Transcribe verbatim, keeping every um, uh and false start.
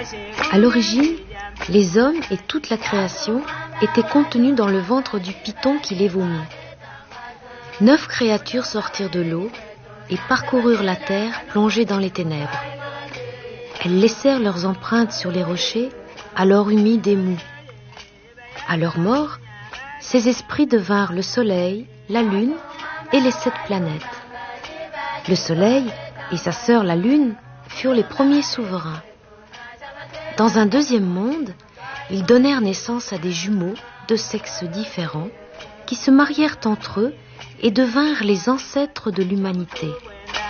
À l'origine, les hommes et toute la création étaient contenus dans le ventre du python qui les vomit. Neuf créatures sortirent de l'eau et parcoururent la terre plongée dans les ténèbres. Elles laissèrent leurs empreintes sur les rochers, alors humides et mous. À leur mort, ces esprits devinrent le soleil, la lune et les sept planètes. Le soleil et sa sœur la lune furent les premiers souverains. Dans un deuxième monde, ils donnèrent naissance à des jumeaux de sexes différents qui se marièrent entre eux et devinrent les ancêtres de l'humanité.